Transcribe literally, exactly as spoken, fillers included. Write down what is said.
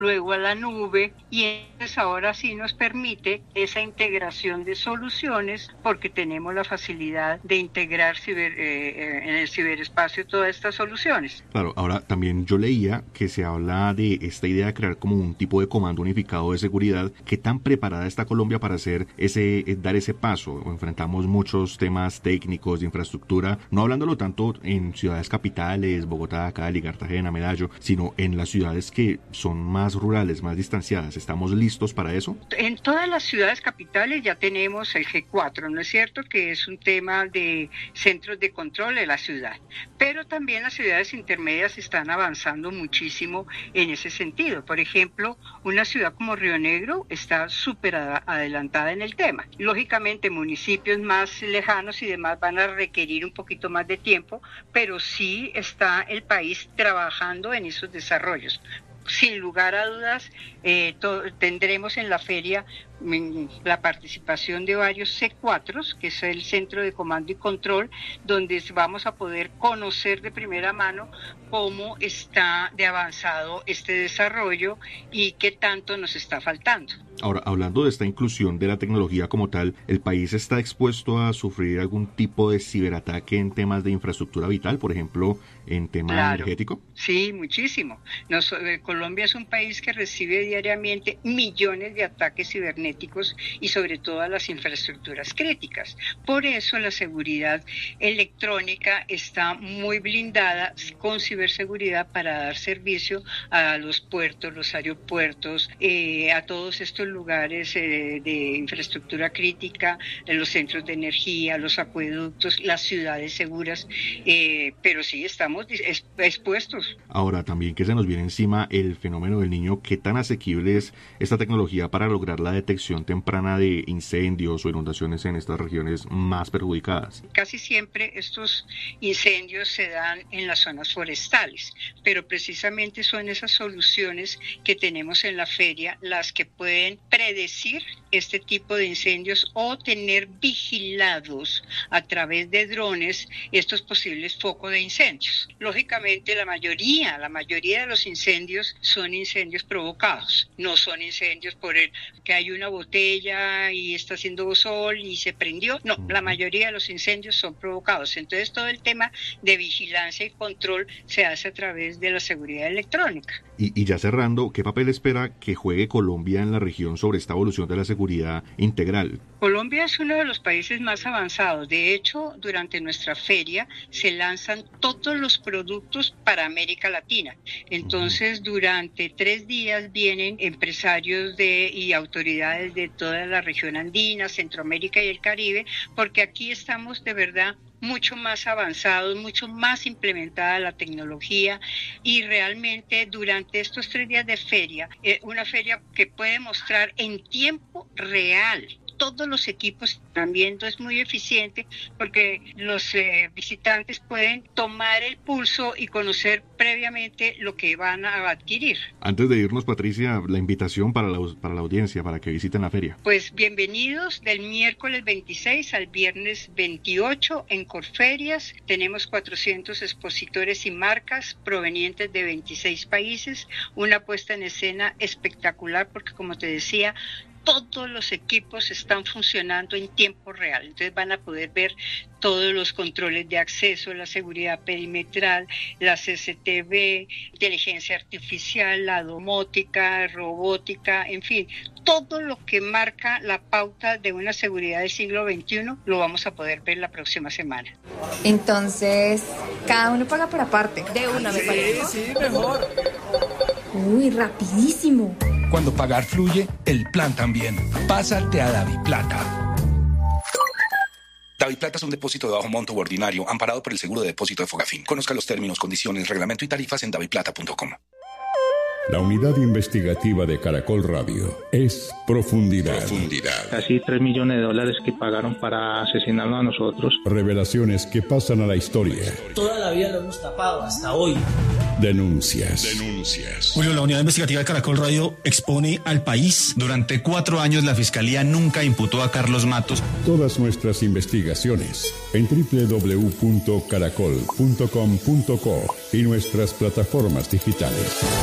luego a la nube, y entonces ahora sí nos permite esa integración de soluciones porque tenemos la facilidad de integrar ciber, eh, en el ciberespacio todas estas soluciones. Claro, ahora también yo leía que se habla de esta idea de crear como un tipo de comando unificado de seguridad. ¿Qué tan preparada está Colombia para hacer ese, dar ese paso? Enfrentamos muchos temas técnicos de infraestructura, no hablándolo tanto en ciudades capitales, Bogotá, Cali, Cartagena, Medallo, sino en las ciudades que son más rurales, más distanciadas. ¿Estamos listos para eso? En todas las ciudades capitales ya tenemos el G cuatro, ¿no es cierto? Que es un tema de centros de control de la ciudad. Pero también las ciudades intermedias están avanzando muchísimo en ese sentido. Por ejemplo, una ciudad como Río Negro está súper adelantada en el tema. Lógicamente, municipios más lejanos y demás van a requerir un poquito más de tiempo, pero sí está el país trabajando en esos desarrollos. Sin lugar a dudas, eh, to- tendremos en la feria mm, la participación de varios C cuatro, que es el Centro de Comando y Control, donde vamos a poder conocer de primera mano cómo está de avanzado este desarrollo y qué tanto nos está faltando. Ahora, hablando de esta inclusión de la tecnología como tal, ¿el país está expuesto a sufrir algún tipo de ciberataque en temas de infraestructura vital, por ejemplo, en tema Claro. energético? Sí, muchísimo. Nos, eh, Colombia es un país que recibe diariamente millones de ataques cibernéticos y sobre todo a las infraestructuras críticas. Por eso la seguridad electrónica está muy blindada con ciberseguridad para dar servicio a los puertos, los aeropuertos, eh, a todos estos lugares eh, de infraestructura crítica, en los centros de energía, los acueductos, las ciudades seguras, eh, pero sí estamos dis- expuestos. Ahora, también que se nos viene encima el fenómeno del niño, ¿qué tan asequible es esta tecnología para lograr la detección temprana de incendios o inundaciones en estas regiones más perjudicadas? Casi siempre estos incendios se dan en las zonas forestales, pero precisamente son esas soluciones que tenemos en la feria las que pueden predecir este tipo de incendios o tener vigilados a través de drones estos posibles focos de incendios. Lógicamente la mayoría, la mayoría de los incendios son incendios provocados, no son incendios por el que hay una botella y está haciendo sol y se prendió, no, la mayoría de los incendios son provocados. Entonces todo el tema de vigilancia y control se hace a través de la seguridad electrónica. Y, y ya cerrando, ¿qué papel espera que juegue Colombia en la región sobre esta evolución de la seguridad integral? Colombia es uno de los países más avanzados. De hecho, durante nuestra feria se lanzan todos los productos para América Latina. Entonces, durante tres días vienen empresarios de y autoridades de toda la región andina, Centroamérica y el Caribe, porque aquí estamos de verdad mucho más avanzados, mucho más implementada la tecnología, y realmente durante estos tres días de feria, eh, una feria que puede mostrar en tiempo real todos los equipos están viendo, es muy eficiente porque los eh, visitantes pueden tomar el pulso y conocer previamente lo que van a adquirir. Antes de irnos, Patricia, la invitación para la, para la audiencia, para que visiten la feria. Pues bienvenidos del miércoles veintiséis al viernes veintiocho en Corferias. Tenemos cuatrocientos expositores y marcas provenientes de veintiséis países, una puesta en escena espectacular porque, como te decía, todos los equipos están funcionando en tiempo real. Entonces van a poder ver todos los controles de acceso, la seguridad perimetral, la C C T V, inteligencia artificial, la domótica, robótica, en fin, todo lo que marca la pauta de una seguridad del siglo veintiuno lo vamos a poder ver la próxima semana. Entonces, cada uno paga por aparte. De una, me parece. Sí, sí, mejor. Uy, rapidísimo. Cuando pagar fluye, el plan también. Pásate a DaviPlata. DaviPlata es un depósito de bajo monto u ordinario, amparado por el seguro de depósito de Fogafín. Conozca los términos, condiciones, reglamento y tarifas en daviplata punto com. La unidad investigativa de Caracol Radio es Profundidad. Profundidad. Casi tres millones de dólares que pagaron para asesinarnos a nosotros. Revelaciones que pasan a la historia. Toda la vida lo hemos tapado, hasta hoy. Denuncias. Denuncias. Julio, la unidad investigativa de Caracol Radio expone al país. Durante cuatro años la Fiscalía nunca imputó a Carlos Matos. Todas nuestras investigaciones en doble u doble u doble u punto caracol punto com punto co y nuestras plataformas digitales.